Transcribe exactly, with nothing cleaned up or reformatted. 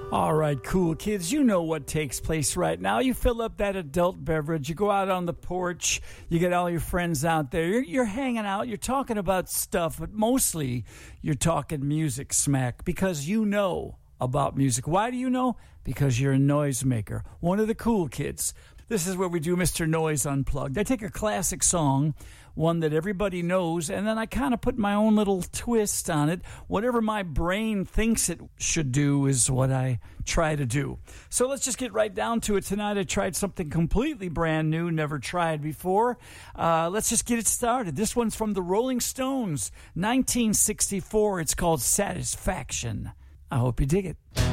All right, cool kids, you know what takes place right now. You fill up that adult beverage, you go out on the porch, you get all your friends out there, you're, you're hanging out, you're talking about stuff, but mostly you're talking music smack because you know about music. Why do you know? Because you're a noisemaker, one of the cool kids. This is where we do Mister Noise Unplugged. I take a classic song, one that everybody knows, and then I kind of put my own little twist on it. Whatever my brain thinks it should do is what I try to do. So let's just get right down to it. Tonight I tried something completely brand new, never tried before. Uh, let's just get it started. This one's from the Rolling Stones, nineteen sixty-four. It's called Satisfaction. I hope you dig it.